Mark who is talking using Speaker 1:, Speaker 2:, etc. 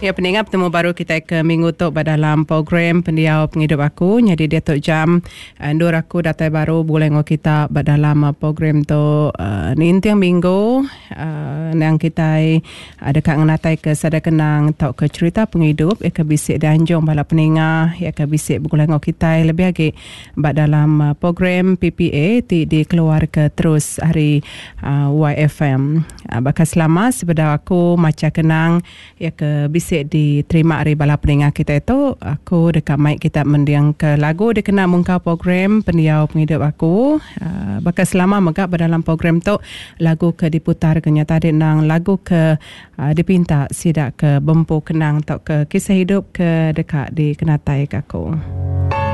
Speaker 1: Ya, pendengar, bertemu baru kita ke minggu tu dalam program Pendiau Penghidup Aku. Jadi dia tu jam Nur aku datai baru boleh ngau kita dalam program tu ni intiang minggu yang kita ada kat ngenatai ke sada kenang tau ke cerita penghidup ke bisik danjong bala pendengar ke bisik boleh ngau kita lebih lagi dalam program PPA di keluar ke terus hari YFM. Bakas selama sebedah aku macam kenang ke bisik diterima dari bala pendengar kita itu, aku dekat mic kita mendiang ke lagu dikenal muka program Pendiau Penghidup Aku. Bakas selama megak dalam program tu lagu ke diputar ke nyata nang lagu ke dipinta sidak ke bempu kenang tak ke kisah hidup ke dekat di kenatai aku.